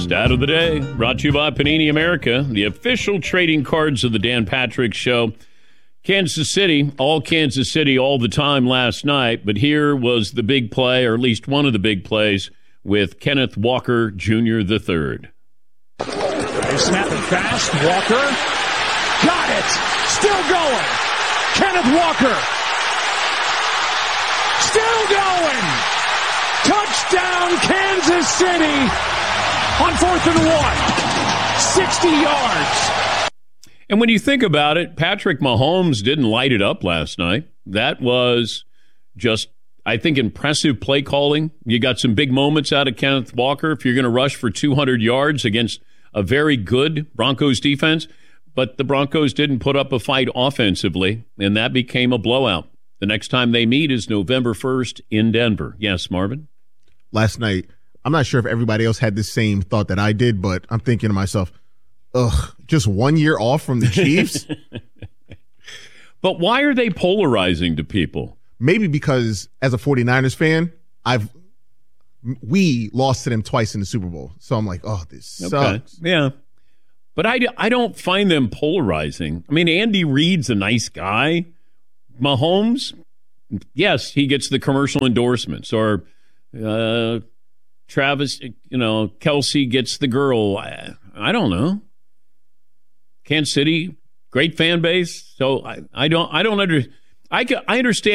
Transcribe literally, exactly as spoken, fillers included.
Stat of the day, brought to you by Panini America, the official trading cards of the Dan Patrick Show. Kansas City, all Kansas City all the time last night, but here was the big play, or at least one of the big plays, with Kenneth Walker Junior the third. They snap it fast. Walker got it. Still going. Kenneth Walker. Still going. Touchdown, Kansas City on fourth and one. sixty yards. And when you think about it, Patrick Mahomes didn't light it up last night. That was just, I think, impressive play calling. You got some big moments out of Kenneth Walker if you're going to rush for two hundred yards against a very good Broncos defense. But the Broncos didn't put up a fight offensively, and that became a blowout. The next time they meet is November first in Denver. Yes, Marvin? Last night, I'm not sure if everybody else had the same thought that I did, but I'm thinking to myself, ugh, just one year off from the Chiefs? But why are they polarizing to people? Maybe because as a 49ers fan, I've we lost to them twice in the Super Bowl. So I'm like, oh, this sucks. Okay. Yeah. But I, I don't find them polarizing. I mean, Andy Reid's a nice guy. Mahomes, yes, he gets the commercial endorsements. Or uh, Travis, you know, Kelsey gets the girl. I, I don't know. Kansas City, great fan base. So I, I don't I don't under I, I understand.